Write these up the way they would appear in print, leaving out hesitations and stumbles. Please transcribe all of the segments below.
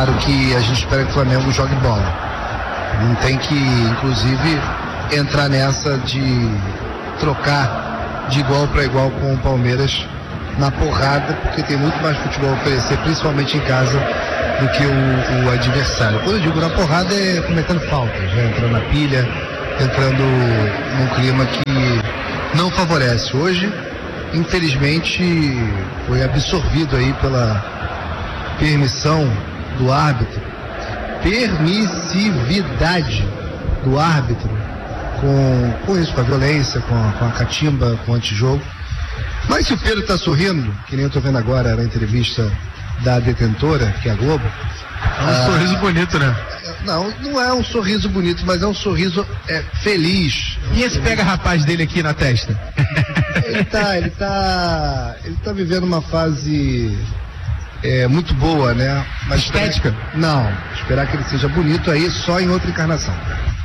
claro que a gente espera que o Flamengo jogue bola. Não tem que, inclusive, entrar nessa de trocar de igual para igual com o Palmeiras na porrada, porque tem muito mais futebol a oferecer, principalmente em casa, do que o adversário. Quando eu digo na porrada, é cometendo faltas, né? Entrando na pilha, entrando num clima que não favorece. Hoje, infelizmente, foi absorvido aí pela permissão do árbitro, permissividade do árbitro com isso, com a violência, com a catimba, com o antijogo. Mas se o Pedro está sorrindo, que nem eu estou vendo agora na entrevista da detentora, que é a Globo. É um sorriso bonito, né? Não é um sorriso bonito, mas é um sorriso feliz. E esse pega-rapaz dele aqui na testa? Ele tá vivendo uma fase muito boa, né? Mas estética? Esperar que ele seja bonito aí só em outra encarnação.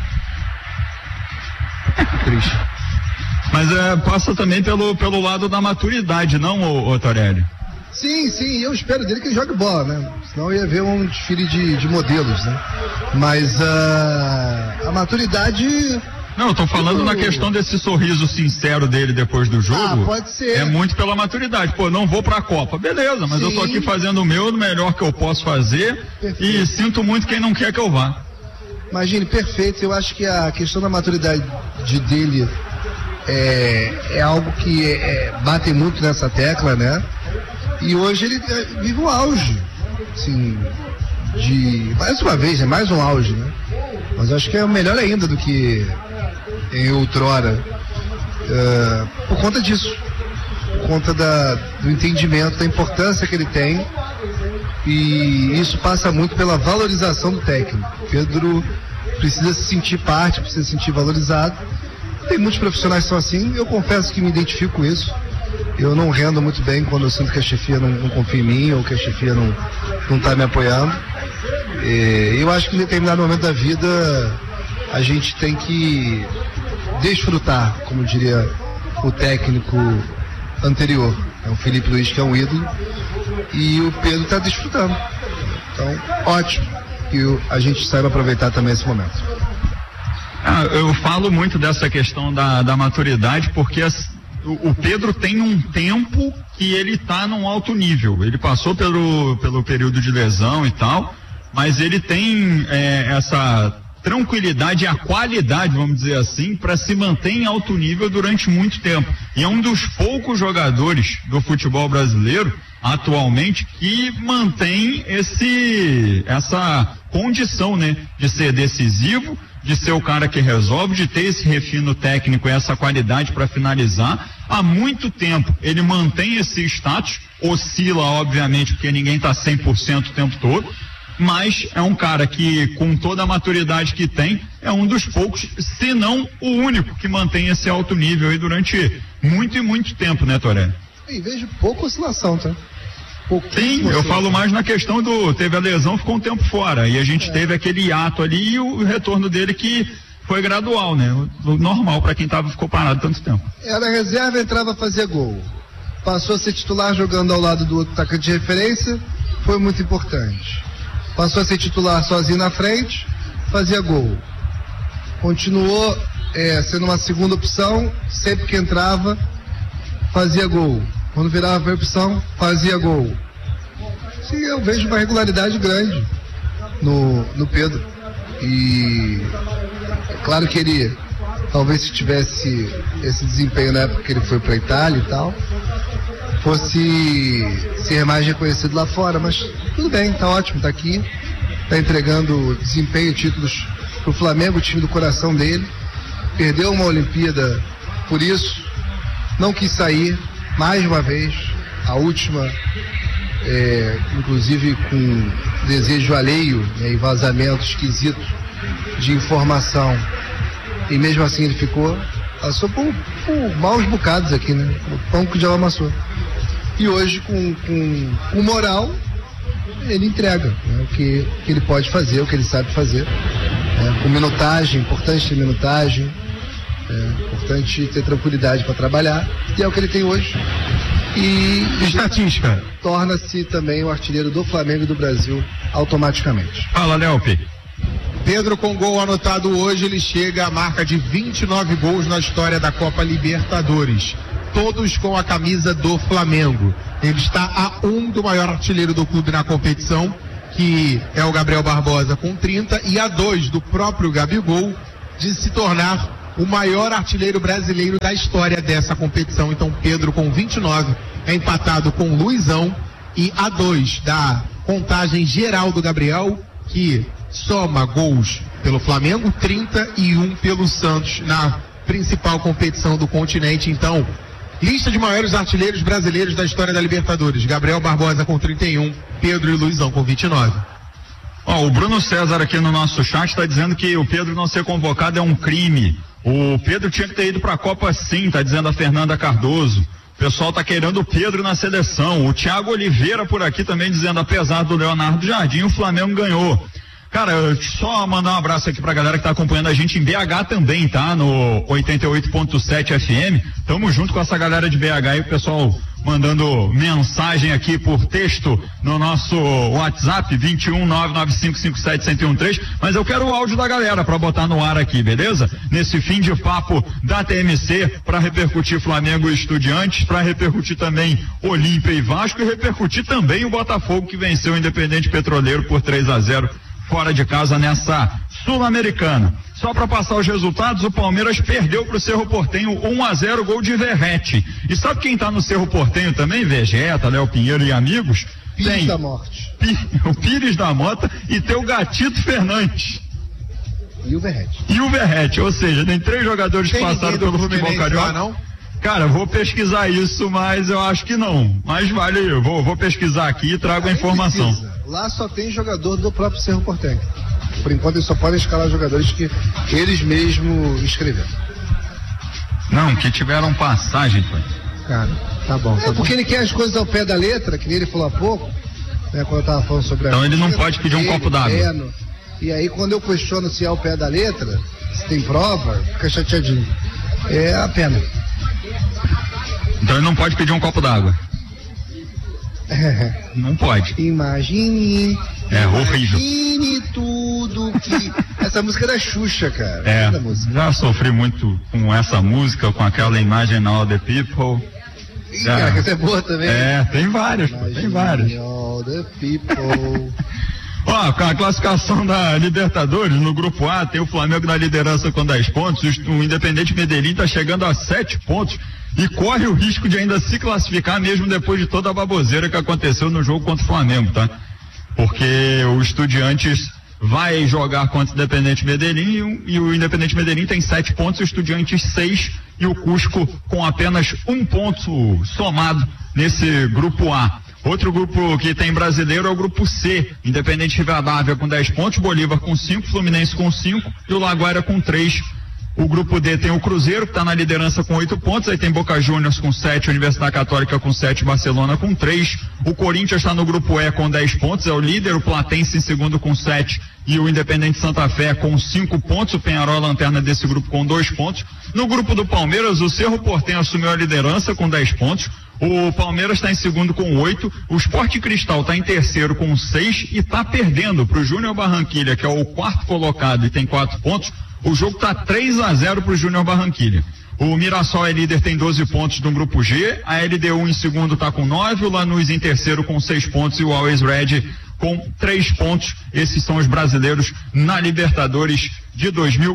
Triste. Mas passa também pelo lado da maturidade, não, ô Torelli? Sim, eu espero dele que ele jogue bola, né? Senão ia ver um desfile de modelos, né? Mas a maturidade... Não, eu tô falando na questão desse sorriso sincero dele depois do jogo. Pode ser. É muito pela maturidade. Pô, não vou pra Copa. Beleza, mas eu tô aqui fazendo o melhor que eu posso fazer. Perfeito. E sinto muito quem não quer que eu vá. Imagine, perfeito. Eu acho que a questão da maturidade dele é algo que batem muito nessa tecla, né? E hoje ele vive um auge, assim, mais uma vez, mais um auge, né? Mas acho que é melhor ainda do que em outrora, por conta disso, por conta do entendimento, da importância que ele tem, e isso passa muito pela valorização do técnico. Pedro precisa se sentir parte, precisa se sentir valorizado. Tem muitos profissionais que são assim, eu confesso que me identifico com isso. Eu não rendo muito bem quando eu sinto que a chefia não confia em mim, ou que a chefia não está me apoiando. Eu acho que em determinado momento da vida a gente tem que desfrutar, como diria o técnico anterior, o Felipe Luiz, que é um ídolo, e o Pedro está desfrutando. Então, ótimo que a gente saiba aproveitar também esse momento. Eu falo muito dessa questão da maturidade, porque o Pedro tem um tempo que ele está num alto nível. Ele passou pelo período de lesão e tal, mas ele tem essa tranquilidade e a qualidade, vamos dizer assim, para se manter em alto nível durante muito tempo. E é um dos poucos jogadores do futebol brasileiro atualmente que mantém essa condição, né, de ser decisivo, de ser o cara que resolve, de ter esse refino técnico e essa qualidade para finalizar. Há muito tempo ele mantém esse status, oscila obviamente porque ninguém está 100% o tempo todo, mas é um cara que, com toda a maturidade que tem, é um dos poucos, se não o único, que mantém esse alto nível aí durante muito e muito tempo, né, Torelli? E vejo pouca oscilação, tá? Sim, eu falo mais na questão teve a lesão, ficou um tempo fora, e a gente teve aquele hiato ali e o retorno dele que foi gradual, né? O normal para quem ficou parado tanto tempo. Era reserva, entrava a fazer gol. Passou a ser titular jogando ao lado do outro atacante de referência, foi muito importante. Passou a ser titular sozinho na frente, fazia gol. Continuou sendo uma segunda opção, sempre que entrava, fazia gol. Quando virava a opção, fazia gol. Sim, eu vejo uma regularidade grande no Pedro. E é claro que ele, talvez se tivesse esse desempenho na época que ele foi para a Itália e tal, fosse ser mais reconhecido lá fora, mas tudo bem, tá ótimo, tá aqui, tá entregando desempenho, títulos pro Flamengo, o time do coração dele. Perdeu uma Olimpíada por isso, não quis sair, mais uma vez, a última, inclusive com desejo alheio, né, e vazamento esquisito de informação, e mesmo assim ele ficou, passou por maus bocados aqui, né, o pão que já amassou. E hoje, com moral, ele entrega, né, o que ele pode fazer, o que ele sabe fazer, com minutagem, importante ter minutagem, importante ter tranquilidade para trabalhar, e é o que ele tem hoje. E estatística. Torna-se também o artilheiro do Flamengo e do Brasil automaticamente. Fala, Léopi. Pedro, com gol anotado hoje, ele chega à marca de 29 gols na história da Copa Libertadores. Todos com a camisa do Flamengo. Ele está a 1 do maior artilheiro do clube na competição, que é o Gabriel Barbosa com 30, e a 2 do próprio Gabigol, de se tornar o maior artilheiro brasileiro da história dessa competição. Então Pedro com 29 é empatado com Luizão, e a 2 da contagem geral do Gabriel, que soma gols pelo Flamengo, 31 pelo Santos na principal competição do continente. Então, lista de maiores artilheiros brasileiros da história da Libertadores: Gabriel Barbosa com 31, Pedro e Luizão com 29. O Bruno César aqui no nosso chat está dizendo que o Pedro não ser convocado é um crime. O Pedro tinha que ter ido para a Copa sim, tá dizendo a Fernanda Cardoso. O pessoal tá querendo o Pedro na seleção. O Thiago Oliveira por aqui também dizendo, apesar do Leonardo Jardim, o Flamengo ganhou. Cara, só mandar um abraço aqui pra galera que tá acompanhando a gente em BH também, tá? No 88.7 FM. Tamo junto com essa galera de BH aí, o pessoal mandando mensagem aqui por texto no nosso WhatsApp, 21995571013. Mas eu quero o áudio da galera pra botar no ar aqui, beleza? Nesse fim de papo da TMC, pra repercutir Flamengo e Estudiantes, pra repercutir também Olímpia e Vasco, e repercutir também o Botafogo, que venceu o Independente Petroleiro por 3-0 fora de casa nessa Sul-Americana. Só para passar os resultados, o Palmeiras perdeu para o Cerro Porteño 1-0, gol de Verrete. E sabe quem tá no Cerro Porteño também? Vegeta, Léo Pinheiro e amigos? Pires da Morte. O Pires da Mota e tem o Gatito Fernandes. E o Verrete. Ou seja, tem 3 jogadores que passaram pelo futebol carioca. Não? Cara, vou pesquisar isso, mas eu acho que não. Mas vale, eu vou pesquisar aqui e trago a informação. Precisa. Lá só tem jogador do próprio Cerro Porteño. Por enquanto eles só podem escalar jogadores que eles mesmos escreveram. Não, que tiveram passagem, pai. Cara, tá bom. Porque ele quer as coisas ao pé da letra, que nem ele falou há pouco, né, quando eu tava falando sobre a... Então ele não pode pedir um copo d'água. E aí quando eu questiono se é ao pé da letra, se tem prova, fica chateadinho. É a pena. Então ele não pode pedir um copo d'água. Não pode. Imagine horrível. Imagine tudo que... Essa música é da Xuxa, cara. Já sofri muito com essa música, com aquela imagem All the People. Cara, essa é boa também. Tem várias. All the People. Com a classificação da Libertadores, no grupo A, tem o Flamengo na liderança com 10 pontos, o Independente Medellín está chegando a 7 pontos e corre o risco de ainda se classificar mesmo depois de toda a baboseira que aconteceu no jogo contra o Flamengo, tá? Porque o Estudiantes vai jogar contra o Independente Medellín e o Independente Medellín tem 7 pontos, o Estudiantes 6 e o Cusco com apenas 1 ponto somado nesse grupo A. Outro grupo que tem brasileiro é o grupo C, Independente Rivadavia com 10 pontos, Bolívar com 5, Fluminense com 5 e o Laguaira com 3. O grupo D tem o Cruzeiro, que está na liderança com 8 pontos, aí tem Boca Juniors com 7, Universidade Católica com 7, Barcelona com 3. O Corinthians está no grupo E com 10 pontos, é o líder, o Platense em segundo com 7 e o Independente Santa Fé com 5 pontos, o Peñarol lanterna desse grupo com 2 pontos. No grupo do Palmeiras, o Cerro Porteño assumiu a liderança com 10 pontos, o Palmeiras está em segundo com 8, o Sport Cristal está em terceiro com 6 e está perdendo para o Júnior Barranquilla, que é o 4º colocado e tem 4 pontos. O jogo está 3-0 para o Júnior Barranquilla. O Mirassol é líder, tem 12 pontos no grupo G, a LDU em segundo está com 9, o Lanús em terceiro com 6 pontos e o Always Red com 3 pontos. Esses são os brasileiros na Libertadores de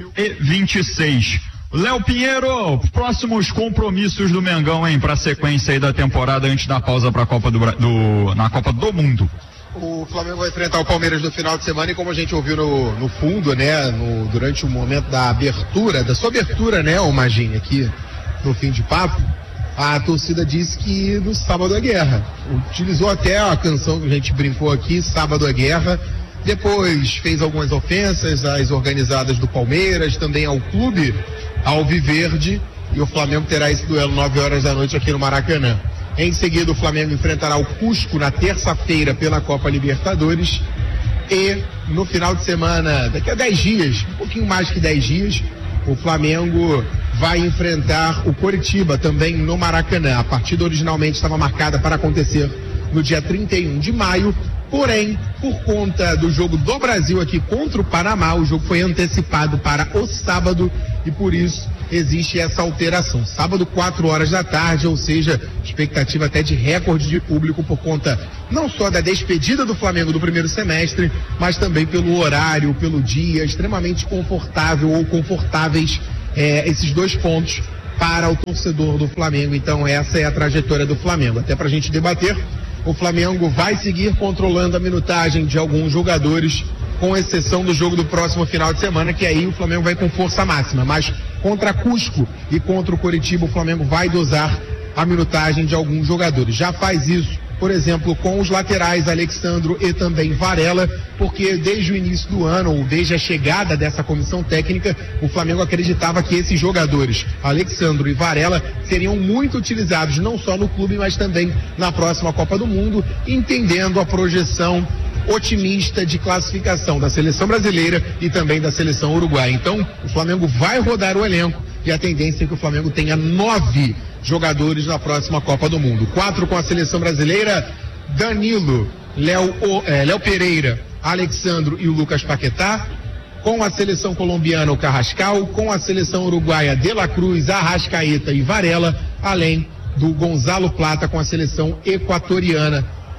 2026. Léo Pinheiro, próximos compromissos do Mengão, hein, para a sequência aí da temporada antes da pausa para a Copa na Copa do Mundo. O Flamengo vai enfrentar o Palmeiras no final de semana e como a gente ouviu no fundo, né, durante o momento da sua abertura, né, o Magini, aqui no fim de papo, a torcida disse que no sábado é guerra. Utilizou até a canção que a gente brincou aqui, Sábado é Guerra. Depois fez algumas ofensas às organizadas do Palmeiras, também ao clube Alviverde, e o Flamengo terá esse duelo 9 horas da noite aqui no Maracanã. Em seguida, o Flamengo enfrentará o Cusco na terça-feira pela Copa Libertadores. E no final de semana, daqui a 10 dias, um pouquinho mais que 10 dias, o Flamengo vai enfrentar o Coritiba também no Maracanã. A partida originalmente estava marcada para acontecer no dia 31 de maio, porém, por conta do jogo do Brasil aqui contra o Panamá, o jogo foi antecipado para o sábado e por isso existe essa alteração. Sábado, 4 horas da tarde, ou seja, expectativa até de recorde de público por conta não só da despedida do Flamengo do primeiro semestre, mas também pelo horário, pelo dia, extremamente confortável ou confortáveis esses 2 pontos para o torcedor do Flamengo. Então essa é a trajetória do Flamengo. Até para a gente debater, o Flamengo vai seguir controlando a minutagem de alguns jogadores, com exceção do jogo do próximo final de semana, que aí o Flamengo vai com força máxima. Mas contra Cusco e contra o Coritiba, o Flamengo vai dosar a minutagem de alguns jogadores. Já faz isso, por exemplo, com os laterais Alexandro e também Varela, porque desde o início do ano, ou desde a chegada dessa comissão técnica, o Flamengo acreditava que esses jogadores, Alexandro e Varela, seriam muito utilizados não só no clube, mas também na próxima Copa do Mundo, entendendo a projeção otimista de classificação da seleção brasileira e também da seleção uruguaia. Então, o Flamengo vai rodar o elenco e a tendência é que o Flamengo tenha 9 jogadores na próxima Copa do Mundo. 4 com a seleção brasileira: Danilo, Léo Pereira, Alexandro e o Lucas Paquetá. Com a seleção colombiana, o Carrascal. Com a seleção uruguaia, De La Cruz, Arrascaeta e Varela, além do Gonzalo Plata com a seleção equatoriana.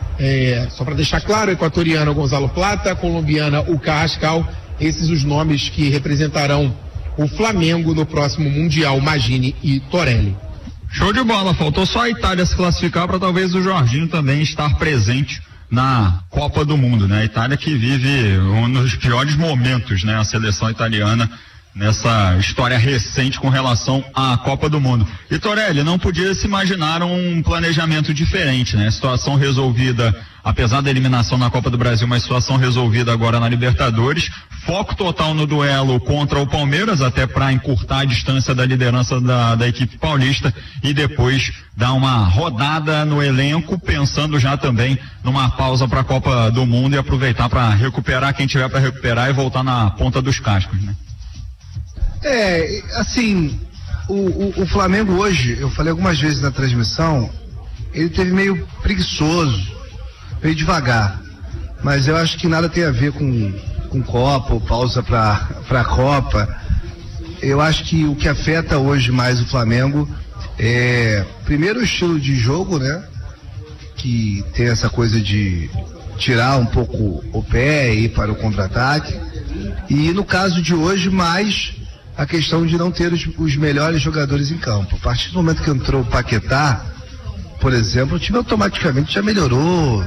Só para deixar claro, equatoriana o Gonzalo Plata, colombiana o Carrascal, esses os nomes que representarão o Flamengo no próximo Mundial, Magini e Torelli. Show de bola, faltou só a Itália se classificar para talvez o Jorginho também estar presente na Copa do Mundo, né? A Itália que vive um dos piores momentos, né? A seleção italiana nessa história recente com relação à Copa do Mundo. E Torelli, não podia se imaginar um planejamento diferente, né? Situação resolvida, apesar da eliminação na Copa do Brasil, mas situação resolvida agora na Libertadores. Foco total no duelo contra o Palmeiras, até para encurtar a distância da liderança da equipe paulista, e depois dar uma rodada no elenco, pensando já também numa pausa para a Copa do Mundo e aproveitar para recuperar quem tiver para recuperar e voltar na ponta dos cascos, né? Assim, o Flamengo hoje, eu falei algumas vezes na transmissão, ele teve meio preguiçoso, meio devagar, mas eu acho que nada tem a ver com Copa ou pausa para a Copa. Eu acho que o que afeta hoje mais o Flamengo é, primeiro, o estilo de jogo, né? Que tem essa coisa de tirar um pouco o pé e ir para o contra-ataque, e no caso de hoje, mais a questão de não ter os melhores jogadores em campo. A partir do momento que entrou o Paquetá, por exemplo, o time automaticamente já melhorou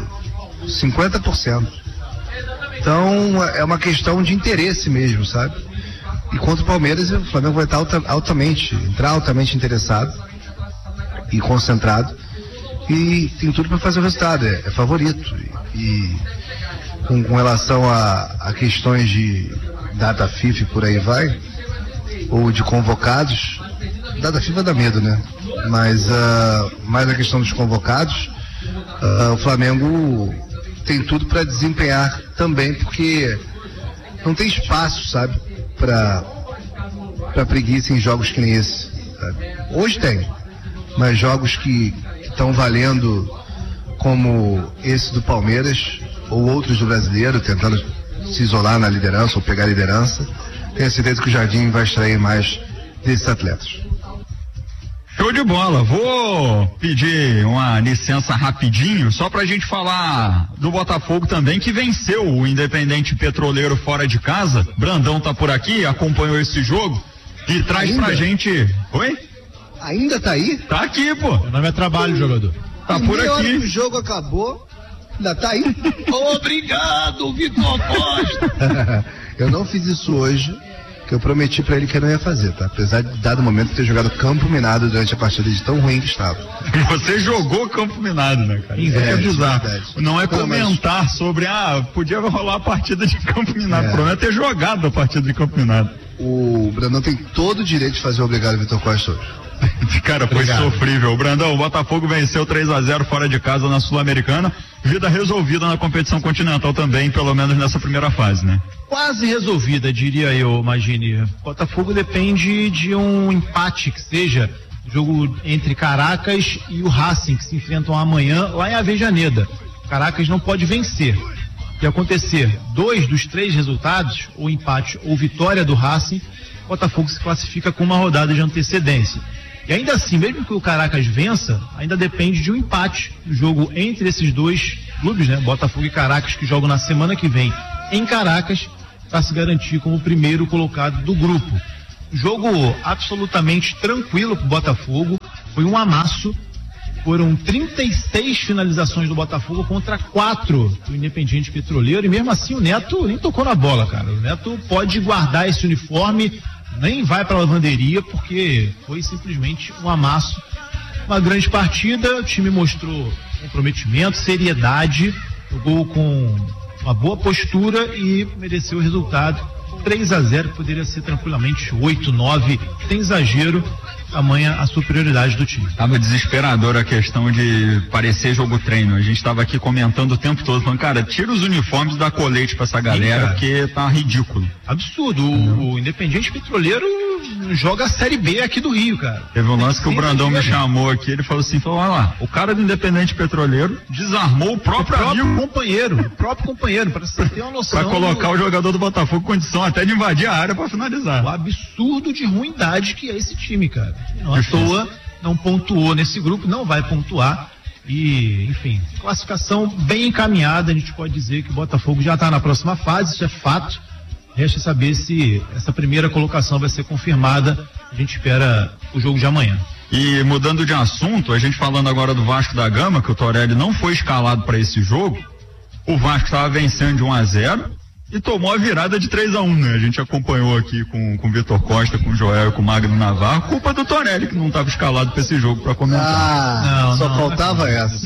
50%. Então é uma questão de interesse mesmo, sabe? E contra o Palmeiras, o Flamengo vai estar entrar altamente interessado e concentrado, e tem tudo para fazer o resultado, é favorito. E com relação a questões de data FIFA e por aí vai, ou de convocados, data FIFA dá medo, né? Mas mais a questão dos convocados, o Flamengo tem tudo para desempenhar também, porque não tem espaço, sabe, para preguiça em jogos que nem esse, sabe? Hoje tem, mas jogos que estão valendo, como esse do Palmeiras ou outros do Brasileiro, tentando se isolar na liderança ou pegar a liderança, tenho certeza que o Jardim vai extrair mais desses atletas. Show de bola. Vou pedir uma licença rapidinho, só pra gente falar do Botafogo também, que venceu o Independente Petroleiro fora de casa. Brandão tá por aqui, acompanhou esse jogo e traz pra gente... Oi? Ainda tá aí? Tá aqui, pô. Meu nome é trabalho, jogador. Tá por aqui. Hora que o jogo acabou, ainda tá aí? Obrigado, Vitor Costa. Eu não fiz isso hoje, que eu prometi pra ele que eu não ia fazer, tá? Apesar de, dado momento, ter jogado campo minado durante a partida, de tão ruim que estava. Você jogou campo minado, né, cara? Isso é bizarro. Verdade. Não é comentar sobre, podia rolar a partida de campo minado. O problema é ter jogado a partida de campo minado. o Brandão tem todo o direito de fazer obrigado Vitor Costa hoje. Cara, foi sofrível. Brandão, o Botafogo venceu 3-0 fora de casa na Sul-Americana. Vida resolvida na competição continental também, pelo menos nessa primeira fase, né? Quase resolvida, diria eu, Magini. Botafogo depende de um empate que seja jogo entre Caracas e o Racing, que se enfrentam amanhã lá em Avejaneda. Caracas não pode vencer. Se acontecer 2 dos 3 resultados, ou empate ou vitória do Racing, o Botafogo se classifica com uma rodada de antecedência. E ainda assim, mesmo que o Caracas vença, ainda depende de um empate do jogo entre esses dois clubes, né? Botafogo e Caracas, que jogam na semana que vem em Caracas, para se garantir como o primeiro colocado do grupo. Jogo absolutamente tranquilo para o Botafogo, foi um amasso. Foram 36 finalizações do Botafogo contra 4 do Independiente Petroleiro, e mesmo assim o Neto nem tocou na bola, cara. O Neto pode guardar esse uniforme, nem vai para a lavanderia, porque foi simplesmente um amasso. Uma grande partida, o time mostrou comprometimento, seriedade, jogou com uma boa postura e mereceu o resultado. 3-0, poderia ser tranquilamente 8-9, sem exagero, tamanha a superioridade do time. Tava desesperador a questão de parecer jogo treino. A gente tava aqui comentando o tempo todo, falando, cara, tira os uniformes e dá colete pra essa galera, porque tá ridículo. Absurdo. O Independiente Petroleiro joga a Série B aqui do Rio, cara. Teve um lance que o Brandão me chamou aqui, ele falou assim, olha lá, o cara do Independente Petroleiro desarmou o próprio companheiro, para você ter uma noção. Pra colocar o jogador do Botafogo em condição até de invadir a área pra finalizar. O absurdo de ruindade que é esse time, cara. Não à toa, não pontuou nesse grupo, não vai pontuar. E, enfim, classificação bem encaminhada. A gente pode dizer que o Botafogo já está na próxima fase, isso é fato. Resta saber se essa primeira colocação vai ser confirmada. A gente espera o jogo de amanhã. E mudando de assunto, a gente falando agora do Vasco da Gama, que o Torelli não foi escalado para esse jogo. O Vasco estava vencendo de 1-0 e tomou a virada de 3-1, né? A gente acompanhou aqui com o Vitor Costa, com o Joel e com o Magno Navarro, culpa do Torelli, que não estava escalado para esse jogo para comentar. Só faltava essa.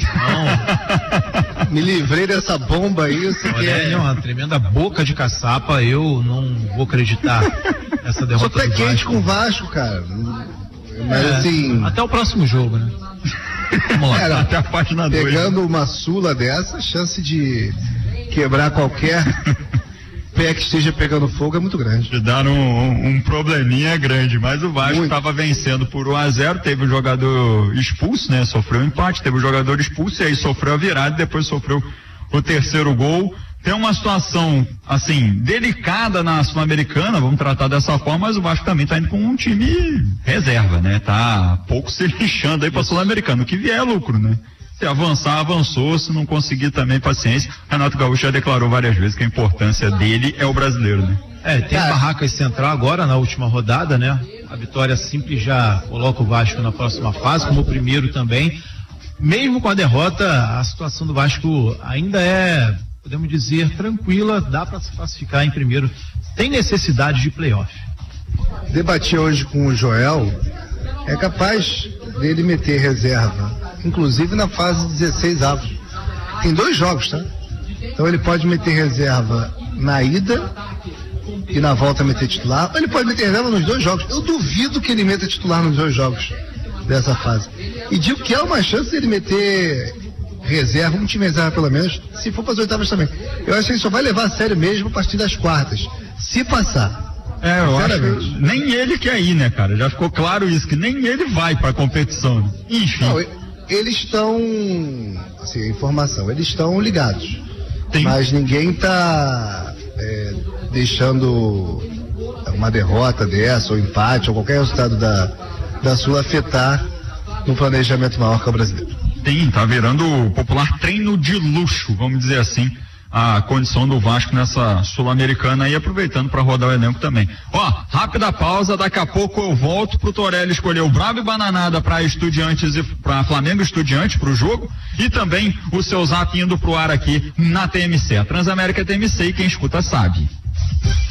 Me livrei dessa bomba aí. É uma tremenda boca de caçapa, eu não vou acreditar nessa derrota. Só tá quente com o Vasco, cara. Mas assim. Até o próximo jogo, né? Vamos lá, até a página 2. Pegando uma sula dessa, a chance de quebrar qualquer pé que esteja pegando fogo é muito grande. De dar um probleminha grande, mas o Vasco estava vencendo por 1-0, teve o jogador expulso, né? Sofreu um empate, teve o jogador expulso e aí sofreu a virada, depois sofreu o terceiro gol. Tem uma situação, assim, delicada na Sul-Americana, vamos tratar dessa forma, mas o Vasco também tá indo com um time reserva, né? Tá pouco se lixando aí pra Sul-Americana, o que vier é lucro, né? Se avançar, avançou, se não conseguir também, paciência. Renato Gaúcho já declarou várias vezes que a importância dele é o brasileiro, né? Tem a Barracas Central agora na última rodada, né? A vitória simples já coloca o Vasco na próxima fase, como o primeiro também. Mesmo com a derrota, a situação do Vasco ainda é, podemos dizer, tranquila, dá para se classificar em primeiro, sem necessidade de playoff. Debati hoje com o Joel, é capaz dele meter reserva, inclusive na fase 16 avos. Tem 2 jogos, tá? Então ele pode meter reserva na ida e na volta meter titular, ou ele pode meter reserva nos 2 jogos. Eu duvido que ele meta titular nos 2 jogos dessa fase. E digo que há uma chance dele meter reserva, um time reserva pelo menos, se for para as oitavas também. Eu acho que ele só vai levar a sério mesmo a partir das quartas, se passar. Eu acho, nem ele quer ir, né, cara? Já ficou claro isso, que nem ele vai pra competição, né? Enfim. Não, eles estão, assim, informação, eles estão ligados. Mas ninguém tá deixando uma derrota dessa, ou empate, ou qualquer resultado da Sul afetar no planejamento maior que é o brasileiro. Sim, tá virando o popular treino de luxo, vamos dizer assim, a condição do Vasco nessa Sul-Americana e aproveitando para rodar o elenco também. Rápida pausa, daqui a pouco eu volto pro Torelli escolher o Bravo e Bananada para Estudiantes e para Flamengo Estudiantes pro jogo e também o seu zap indo pro ar aqui na TMC. A Transamérica TMC e quem escuta sabe.